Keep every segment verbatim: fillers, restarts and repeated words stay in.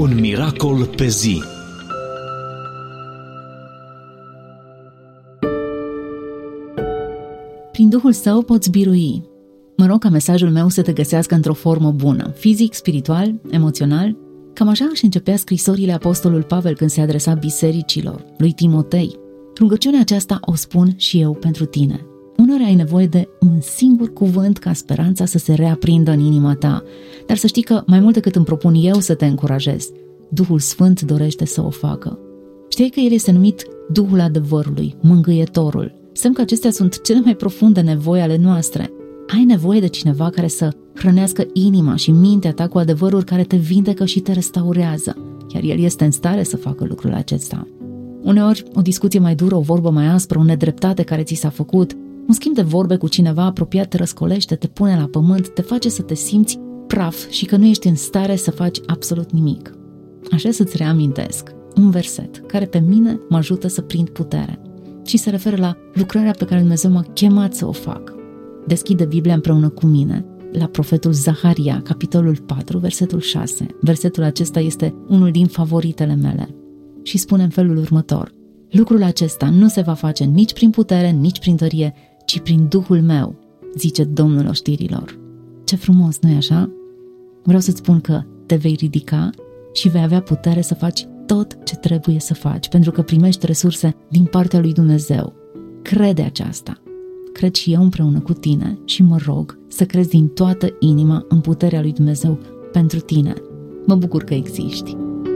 Un miracol pe zi. Prin Duhul Său poți birui. Mă rog ca mesajul meu să te găsească într-o formă bună, fizic, spiritual, emoțional. Cam așa își începea scrisorile apostolul Pavel când se adresa bisericilor, lui Timotei. Rugăciunea aceasta o spun și eu pentru tine. Uneori ai nevoie de un singur cuvânt ca speranța să se reaprindă în inima ta, dar să știi că mai mult decât îmi propun eu să te încurajez, Duhul Sfânt dorește să o facă. Știi că El este numit Duhul adevărului, mângâietorul. Semn că acestea sunt cele mai profunde nevoi ale noastre. Ai nevoie de cineva care să hrănească inima și mintea ta cu adevăruri care te vindecă și te restaurează, iar El este în stare să facă lucrul acesta. Uneori, o discuție mai dură, o vorbă mai aspră, o nedreptate care ți s-a făcut, un schimb de vorbe cu cineva apropiat te răscolește, te pune la pământ, te face să te simți praf și că nu ești în stare să faci absolut nimic. Așa să-ți reamintesc un verset care pe mine mă ajută să prind putere și se referă la lucrarea pe care Dumnezeu m-a chemat să o fac. Deschide Biblia împreună cu mine la profetul Zaharia, capitolul patru, versetul șase. Versetul acesta este unul din favoritele mele și spune în felul următor: lucrul acesta nu se va face nici prin putere, nici prin tărie, ci prin Duhul meu, zice Domnul oștirilor. Ce frumos, nu-i așa? Vreau să-ți spun că te vei ridica și vei avea putere să faci tot ce trebuie să faci, pentru că primești resurse din partea lui Dumnezeu. Crede aceasta. Cred și eu împreună cu tine și mă rog să crezi din toată inima în puterea lui Dumnezeu pentru tine. Mă bucur că existi.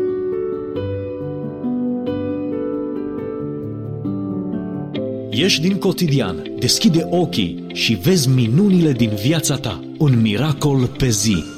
Ieși din cotidian, deschide ochii și vezi minunile din viața ta. Un miracol pe zi.